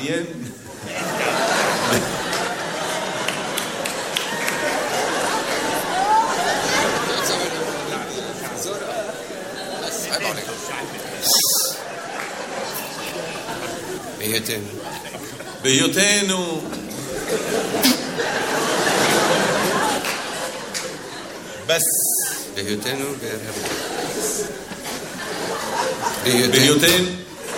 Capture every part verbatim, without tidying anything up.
מעניין. בהיותנו. בהיותנו. בס. בהיותנו בארהב. בהיותנו.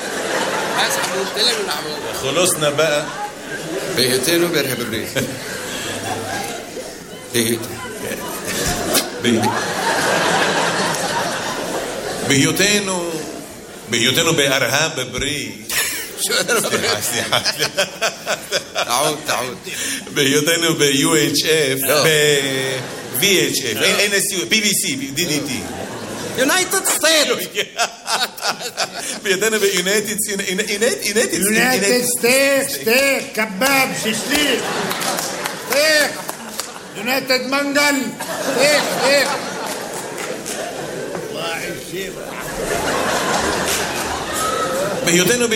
خلصنا بقى. בהיותנו בארהב הברית. בהיותנו. בהיותנו בארהב הברית. סליחה, סליחה. تعود تعود. בהיותנו ב-U H F, ב-V H F, N S U, B B C, D D T. United States. בהיותנו ב-United United United States, steak, kebab, shishlik, steak, United Mangal, steak, steak. בהיותנו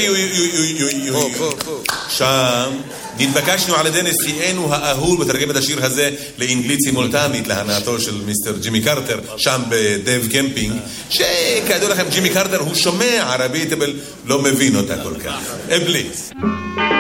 שם נתבקשנו על ידי נשיאנו האהוב לתרגם את השיר הזה לאנגלית סימולטנית להנאתו של מיסטר ג'ימי קרטר שם בדב קמפינג, שכידוע לכם ג'ימי קרטר הוא שומע ערבית אבל לא מבין אותה כל כך. פליז.